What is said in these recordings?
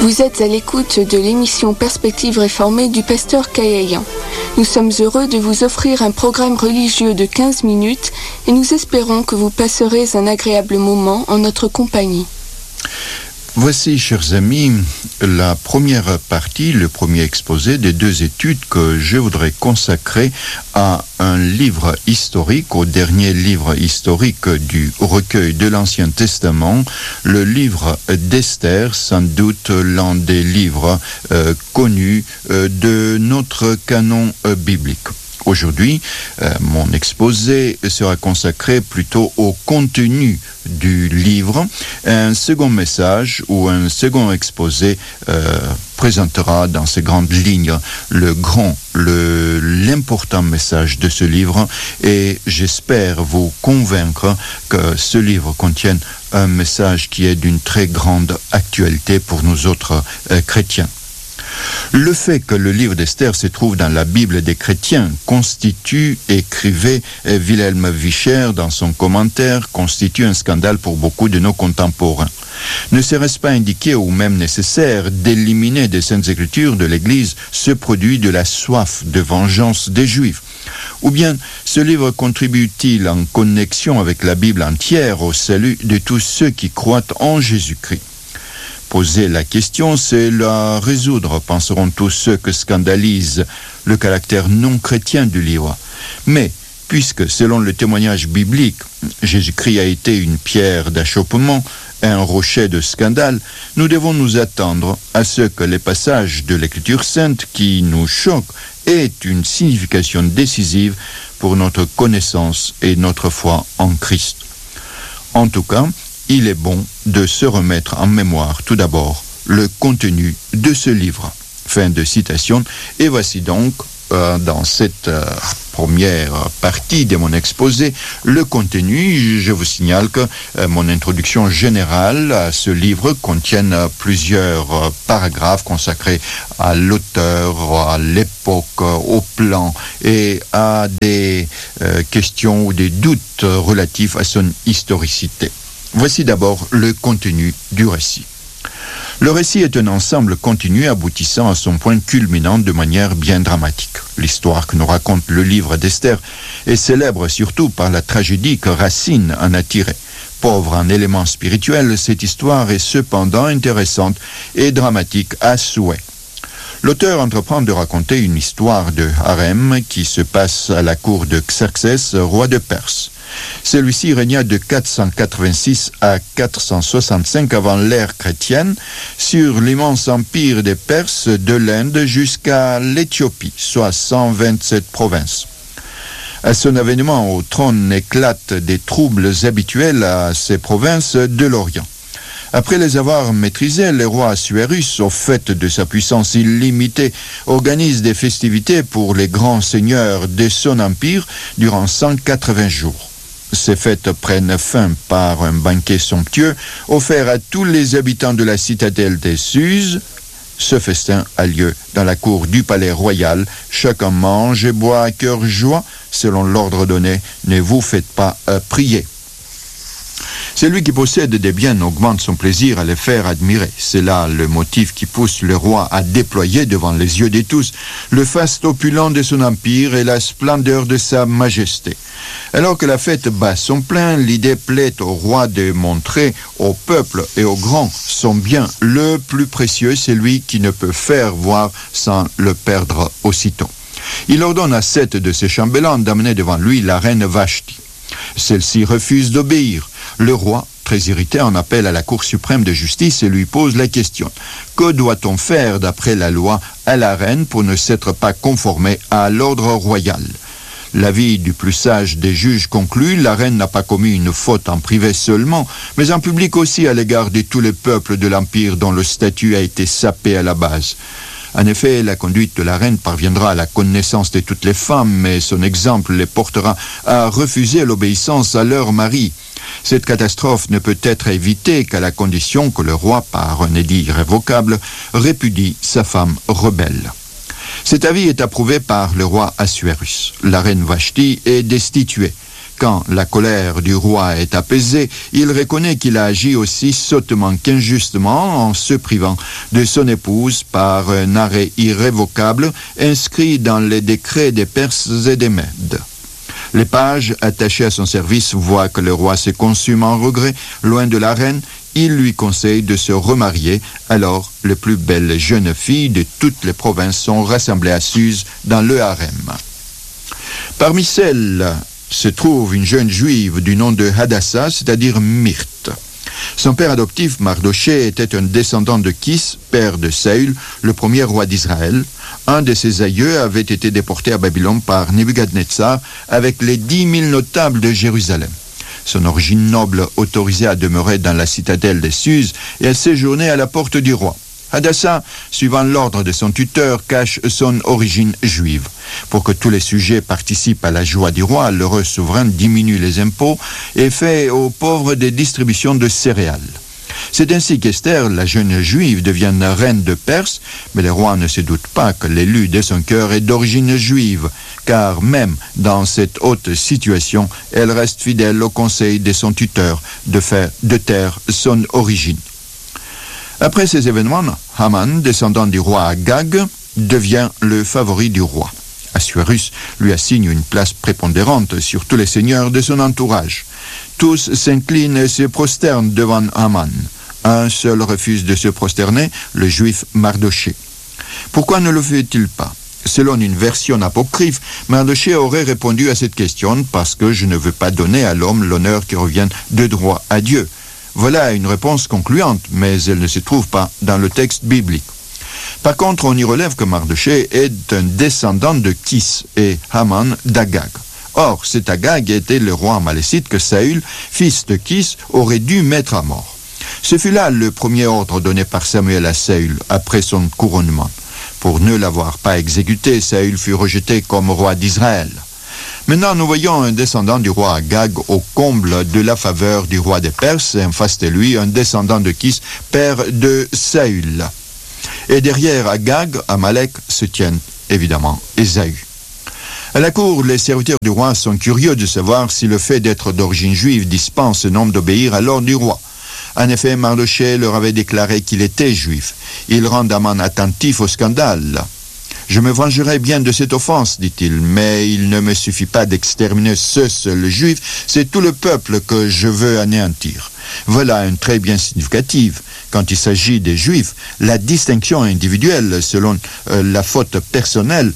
Vous êtes à l'écoute de l'émission Perspective réformée du pasteur Kayayan. Nous sommes heureux de vous offrir un programme religieux de 15 minutes et nous espérons que vous passerez un agréable moment en notre compagnie. Voici, chers amis, la première partie, le premier exposé des deux études que je voudrais consacrer à un livre historique, au dernier livre historique du recueil de l'Ancien Testament, le livre d'Esther, sans doute l'un des livres connus de notre canon biblique. Aujourd'hui, mon exposé sera consacré plutôt au contenu du livre. Un second message ou un second exposé présentera dans ces grandes lignes l'important message de ce livre, et j'espère vous convaincre que ce livre contienne un message qui est d'une très grande actualité pour nous autres chrétiens. Le fait que le livre d'Esther se trouve dans la Bible des chrétiens constitue, écrivait Wilhelm Vischer dans son commentaire, constitue un scandale pour beaucoup de nos contemporains. Ne serait-ce pas indiqué ou même nécessaire d'éliminer des Saintes Écritures de l'Église ce produit de la soif de vengeance des Juifs? Ou bien ce livre contribue-t-il en connexion avec la Bible entière au salut de tous ceux qui croient en Jésus-Christ? Poser la question, c'est la résoudre, penseront tous ceux que scandalise le caractère non chrétien du livre. Mais, puisque, selon le témoignage biblique, Jésus-Christ a été une pierre d'achoppement, un rocher de scandale, nous devons nous attendre à ce que les passages de l'Écriture sainte qui nous choquent aient une signification décisive pour notre connaissance et notre foi en Christ. En tout cas, il est bon de se remettre en mémoire tout d'abord le contenu de ce livre. Fin de citation. Et voici donc, dans cette première partie de mon exposé, le contenu. Je vous signale que mon introduction générale à ce livre contient plusieurs paragraphes consacrés à l'auteur, à l'époque, au plan et à des questions ou des doutes relatifs à son historicité. Voici d'abord le contenu du récit. Le récit est un ensemble continu aboutissant à son point culminant de manière bien dramatique. L'histoire que nous raconte le livre d'Esther est célèbre surtout par la tragédie que Racine en a tirée. Pauvre en éléments spirituels, cette histoire est cependant intéressante et dramatique à souhait. L'auteur entreprend de raconter une histoire de harem qui se passe à la cour de Xerxès, roi de Perse. Celui-ci régna de 486 à 465 avant l'ère chrétienne sur l'immense empire des Perses de l'Inde jusqu'à l'Éthiopie, soit 127 provinces. À son avènement au trône éclatent des troubles habituels à ces provinces de l'Orient. Après les avoir maîtrisés, le roi Assuérus, au fait de sa puissance illimitée, organise des festivités pour les grands seigneurs de son empire durant 180 jours. Ces fêtes prennent fin par un banquet somptueux offert à tous les habitants de la citadelle des Suzes. Ce festin a lieu dans la cour du palais royal. Chacun mange et boit à cœur joie. Selon l'ordre donné, ne vous faites pas prier. Celui qui possède des biens augmente son plaisir à les faire admirer. C'est là le motif qui pousse le roi à déployer devant les yeux de tous le faste opulent de son empire et la splendeur de sa majesté. Alors que la fête bat son plein, l'idée plaît au roi de montrer au peuple et aux grands son bien le plus précieux, celui qui ne peut faire voir sans le perdre aussitôt. Il ordonne à 7 de ses chambellans d'amener devant lui la reine Vashti. Celle-ci refuse d'obéir. Le roi, très irrité, en appelle à la Cour suprême de justice et lui pose la question. Que doit-on faire d'après la loi à la reine pour ne s'être pas conformé à l'ordre royal? L'avis du plus sage des juges conclut, la reine n'a pas commis une faute en privé seulement, mais en public aussi à l'égard de tous les peuples de l'Empire dont le statut a été sapé à la base. En effet, la conduite de la reine parviendra à la connaissance de toutes les femmes, mais son exemple les portera à refuser l'obéissance à leur mari. Cette catastrophe ne peut être évitée qu'à la condition que le roi, par un édit irrévocable, répudie sa femme rebelle. Cet avis est approuvé par le roi Assuérus. La reine Vashti est destituée. Quand la colère du roi est apaisée, il reconnaît qu'il a agi aussi sottement qu'injustement en se privant de son épouse par un arrêt irrévocable inscrit dans les décrets des Perses et des Mèdes. Les pages attachés à son service voient que le roi se consume en regret, loin de la reine. Il lui conseille de se remarier. Alors, les plus belles jeunes filles de toutes les provinces sont rassemblées à Suse dans le harem. Parmi celles se trouve une jeune juive du nom de Hadassah, c'est-à-dire Myrte. Son père adoptif, Mardoché, était un descendant de Kis, père de Saül, le premier roi d'Israël. Un de ses aïeux avait été déporté à Babylone par Nebuchadnezzar avec les 10 000 notables de Jérusalem. Son origine noble autorisait à demeurer dans la citadelle de Suse et elle séjournait à la porte du roi. Hadassah, suivant l'ordre de son tuteur, cache son origine juive. Pour que tous les sujets participent à la joie du roi, l'heureux souverain diminue les impôts et fait aux pauvres des distributions de céréales. C'est ainsi qu'Esther, la jeune juive, devient reine de Perse, mais le roi ne se doute pas que l'élu de son cœur est d'origine juive, car même dans cette haute situation, elle reste fidèle au conseil de son tuteur de taire son origine. Après ces événements, Haman, descendant du roi Agag, devient le favori du roi. Assuérus lui assigne une place prépondérante sur tous les seigneurs de son entourage. Tous s'inclinent et se prosternent devant Haman. Un seul refuse de se prosterner, le juif Mardoché. Pourquoi ne le fait-il pas ? Selon une version apocryphe, Mardoché aurait répondu à cette question « parce que je ne veux pas donner à l'homme l'honneur qui revient de droit à Dieu ». Voilà une réponse concluante, mais elle ne se trouve pas dans le texte biblique. Par contre, on y relève que Mardoché est un descendant de Kis et Haman d'Agag. Or, cet Agag était le roi amalécite que Saül, fils de Kis, aurait dû mettre à mort. Ce fut là le premier ordre donné par Samuel à Saül après son couronnement. Pour ne l'avoir pas exécuté, Saül fut rejeté comme roi d'Israël. Maintenant, nous voyons un descendant du roi Agag au comble de la faveur du roi des Perses, et en face de lui, un descendant de Kis, père de Saül. Et derrière Agag, Amalek, se tient évidemment Ésaü. À la cour, les serviteurs du roi sont curieux de savoir si le fait d'être d'origine juive dispense un homme d'obéir à l'ordre du roi. En effet, Mardoché leur avait déclaré qu'il était juif. Il rend Haman attentif au scandale. « Je me vengerai bien de cette offense, dit-il, mais il ne me suffit pas d'exterminer ce seul juif, c'est tout le peuple que je veux anéantir. » Voilà un trait bien significatif. Quand il s'agit des juifs, la distinction individuelle selon la faute personnelle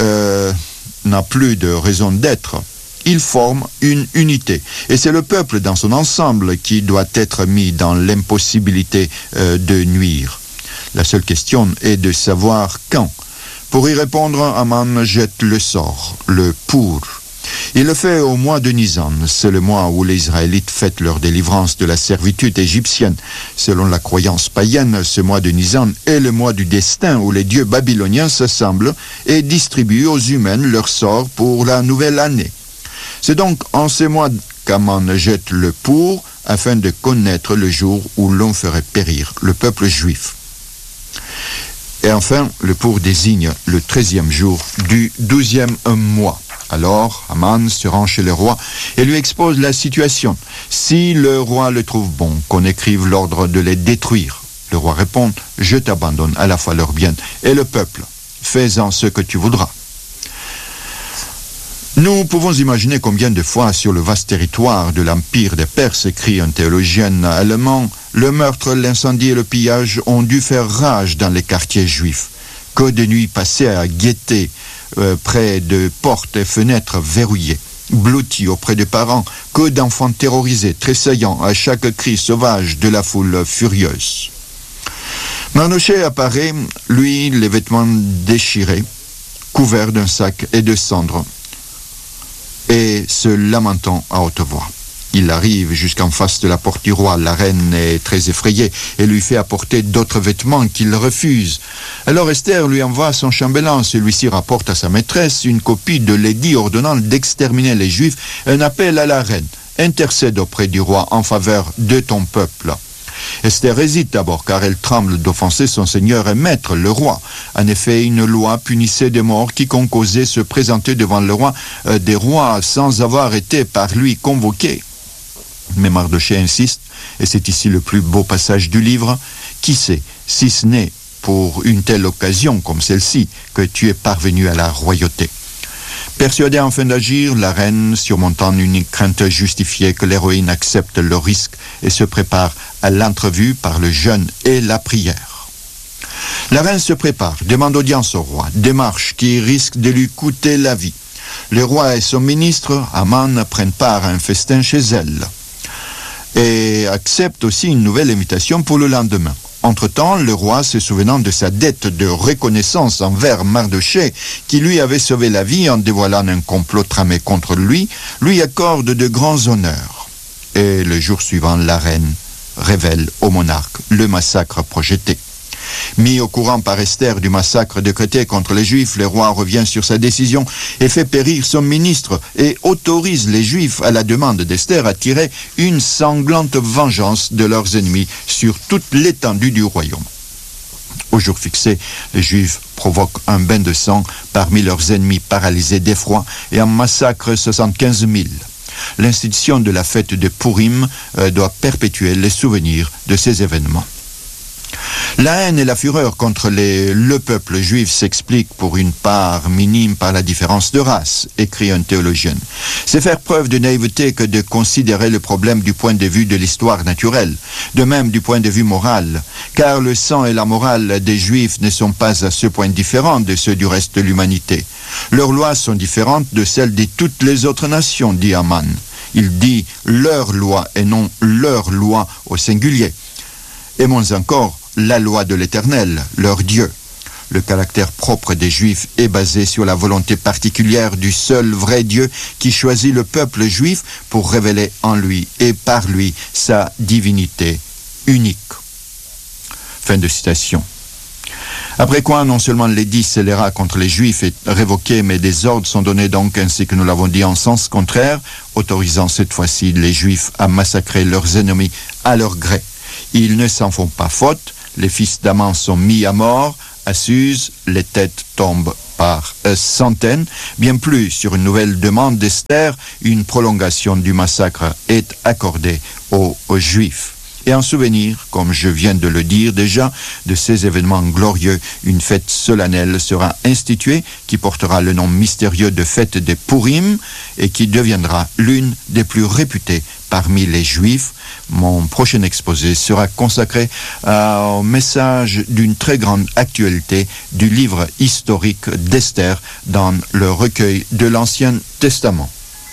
n'a plus de raison d'être. Ils forment une unité. Et c'est le peuple dans son ensemble qui doit être mis dans l'impossibilité de nuire. La seule question est de savoir quand. Pour y répondre, Haman jette le sort, le pour. Il le fait au mois de Nisan, c'est le mois où les Israélites fêtent leur délivrance de la servitude égyptienne. Selon la croyance païenne, ce mois de Nisan est le mois du destin où les dieux babyloniens s'assemblent et distribuent aux humains leur sort pour la nouvelle année. C'est donc en ce mois qu'Haman jette le pour afin de connaître le jour où l'on ferait périr le peuple juif. Et enfin, le pour désigne le 13e jour du 12e mois. Alors, Haman se rend chez le roi et lui expose la situation. Si le roi le trouve bon, qu'on écrive l'ordre de les détruire. Le roi répond, « Je t'abandonne à la fois leur bien et le peuple. Fais-en ce que tu voudras. » Nous pouvons imaginer combien de fois sur le vaste territoire de l'Empire des Perses, écrit un théologien allemand, le meurtre, l'incendie et le pillage ont dû faire rage dans les quartiers juifs. Que de nuits passées à guetter près de portes et fenêtres verrouillées, blottis auprès des parents, que d'enfants terrorisés, tressaillant à chaque cri sauvage de la foule furieuse. Mardoché apparaît, lui, les vêtements déchirés, couverts d'un sac et de cendres, et se lamentant à haute voix. Il arrive jusqu'en face de la porte du roi. La reine est très effrayée et lui fait apporter d'autres vêtements qu'il refuse. Alors Esther lui envoie son chambellan. Celui-ci rapporte à sa maîtresse une copie de l'édit ordonnant d'exterminer les Juifs, un appel à la reine. Intercède auprès du roi en faveur de ton peuple. Esther hésite d'abord car elle tremble d'offenser son seigneur et maître, le roi. En effet, une loi punissait de mort quiconque osait se présenter devant le roi des rois sans avoir été par lui convoqué. Mais Mardochée insiste, et c'est ici le plus beau passage du livre, « Qui sait, si ce n'est pour une telle occasion comme celle-ci, que tu es parvenu à la royauté ?» Persuadée enfin d'agir, la reine, surmontant une crainte justifiée que l'héroïne accepte le risque et se prépare à l'entrevue par le jeûne et la prière. La reine se prépare, demande audience au roi, démarche qui risque de lui coûter la vie. Le roi et son ministre, Aman, prennent part à un festin chez elle et acceptent aussi une nouvelle invitation pour le lendemain. Entre-temps, le roi, se souvenant de sa dette de reconnaissance envers Mardochée, qui lui avait sauvé la vie en dévoilant un complot tramé contre lui, lui accorde de grands honneurs. Et le jour suivant, la reine révèle au monarque le massacre projeté. Mis au courant par Esther du massacre décrété contre les Juifs, le roi revient sur sa décision et fait périr son ministre et autorise les Juifs, à la demande d'Esther, à tirer une sanglante vengeance de leurs ennemis sur toute l'étendue du royaume. Au jour fixé, les Juifs provoquent un bain de sang parmi leurs ennemis paralysés d'effroi et en massacrent 75 000. L'institution de la fête de Purim doit perpétuer les souvenirs de ces événements. La haine et la fureur contre le peuple juif s'expliquent pour une part minime par la différence de race, écrit un théologien. C'est faire preuve de naïveté que de considérer le problème du point de vue de l'histoire naturelle, de même du point de vue moral, car le sang et la morale des Juifs ne sont pas à ce point différents de ceux du reste de l'humanité. Leurs lois sont différentes de celles de toutes les autres nations, dit Aman. Il dit leur loi et non leur loi au singulier. Et moins encore, la loi de l'Éternel, leur Dieu. Le caractère propre des Juifs est basé sur la volonté particulière du seul vrai Dieu qui choisit le peuple juif pour révéler en lui et par lui sa divinité unique. Fin de citation. Après quoi, non seulement l'édit scélérat contre les Juifs est révoqué, mais des ordres sont donnés donc, ainsi que nous l'avons dit, en sens contraire, autorisant cette fois-ci les Juifs à massacrer leurs ennemis à leur gré. Ils ne s'en font pas faute, les fils d'Aman sont mis à mort, à Suse, les têtes tombent par centaines. Bien plus, sur une nouvelle demande d'Esther, une prolongation du massacre est accordée aux Juifs. Et en souvenir, comme je viens de le dire déjà, de ces événements glorieux, une fête solennelle sera instituée qui portera le nom mystérieux de fête des Purim et qui deviendra l'une des plus réputées parmi les Juifs. Mon prochain exposé sera consacré au message d'une très grande actualité du livre historique d'Esther dans le recueil de l'Ancien Testament.